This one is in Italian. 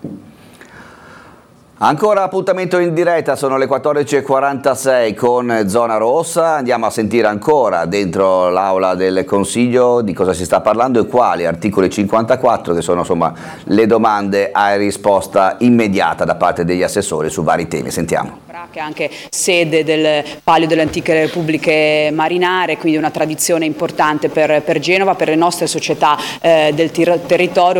Ancora appuntamento in diretta, sono le 14:46 con Zona Rossa. Andiamo a sentire ancora dentro l'aula del Consiglio di cosa si sta parlando e quali articoli 54, che sono insomma le domande a risposta immediata da parte degli assessori su vari temi. Sentiamo. Che è anche sede del Palio delle Antiche Repubbliche Marinare, quindi una tradizione importante per Genova, per le nostre società del territorio.